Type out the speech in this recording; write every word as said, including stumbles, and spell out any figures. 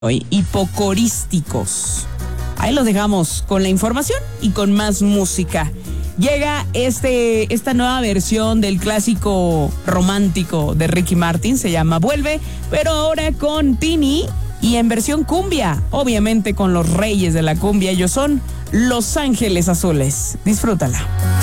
hoy, hipocorísticos. Ahí los dejamos con la información y con más música. Llega este, esta nueva versión del clásico romántico de Ricky Martin, se llama Vuelve, pero ahora con Tini y en versión cumbia, obviamente con los reyes de la cumbia, ellos son Los Ángeles Azules. Disfrútala.